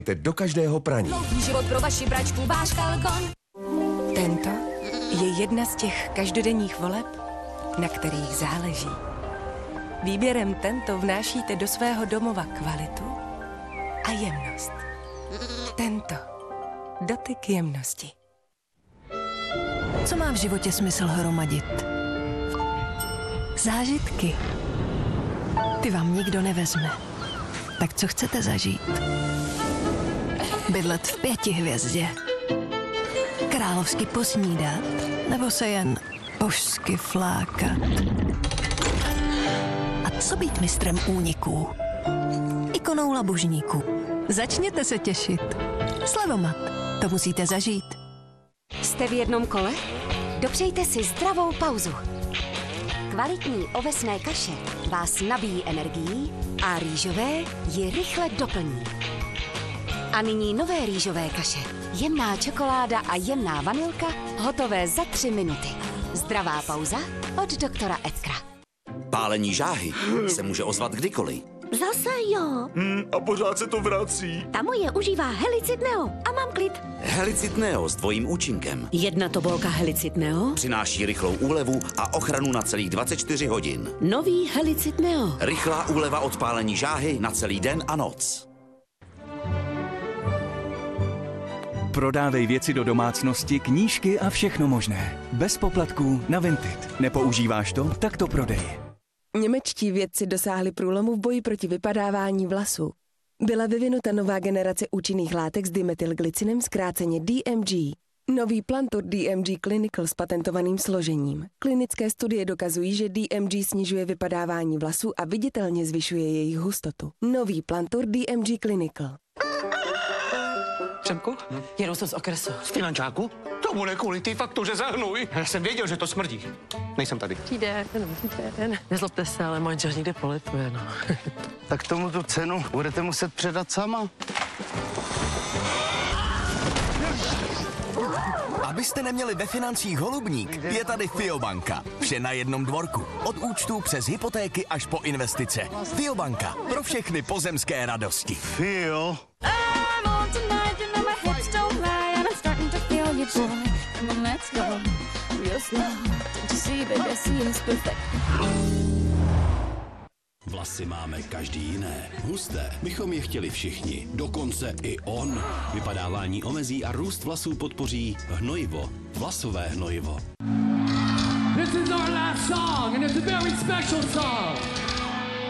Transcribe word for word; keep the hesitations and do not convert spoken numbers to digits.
do každého praní. Dlouhý život pro vaši bračku, váš Calgon. Tento je jedna z těch každodenních voleb, na kterých záleží. Výběrem Tento vnášíte do svého domova kvalitu a jemnost. Tento. Dotyk jemnosti. Co má v životě smysl hromadit? Zážitky. Ty vám nikdo nevezme. Tak co chcete zažít? Bydlet v pěti hvězdě. Královsky posnídat? Nebo se jen božsky flákat? A co být mistrem úniků? Ikonou labužníků. Začněte se těšit. Slevomat. To musíte zažít. Jste v jednom kole? Dopřejte si zdravou pauzu. Kvalitní ovesné kaše vás nabíjí energií a rýžové ji rychle doplní. A nyní nové rýžové kaše. Jemná čokoláda a jemná vanilka, hotové za tři minuty. Zdravá pauza od doktora Edkra. Pálení žáhy se může ozvat kdykoliv. Zase jo. Hmm, a pořád se to vrací. Ta moje užívá Helicid Neo a mám klid. Helicid Neo s dvojím účinkem. Jedna tobolka Helicid Neo Přináší rychlou úlevu a ochranu na celých dvacet čtyři hodin. Nový Helicid Neo. Rychlá úleva od pálení žáhy na celý den a noc. Prodávej věci do domácnosti, knížky a všechno možné. Bez poplatků na Vinted. Nepoužíváš to? Tak to prodej. Němečtí vědci dosáhli průlomu v boji proti vypadávání vlasů. Byla vyvinuta nová generace účinných látek s dimethylglycinem, zkráceně D M G. Nový Plantur D M G Clinical s patentovaným složením. Klinické studie dokazují, že D M G snižuje vypadávání vlasů a viditelně zvyšuje jejich hustotu. Nový Plantur D M G Clinical. Přemku, hm? Jedu se z okresu. Z finančáku? To bude kvůli té faktuře za hnůj. Já jsem věděl, že to smrdí. Nejsem tady. Dobrý den, dobrý den. Nezlobte se, ale manžel někde polituje, no. Tak tomu tu cenu budete muset předat sama. Abyste neměli ve financích holubník, je tady Fiobanka. Vše na jednom dvorku. Od účtů přes hypotéky až po investice. Fiobanka. Pro všechny pozemské radosti. Fio. Vlasy máme každý jiné. Husté bychom je chtěli všichni. Dokonce i on. Vypadávání omezí a růst vlasů podpoří hnojivo. Vlasové hnojivo. This is our last song and it's a very special song.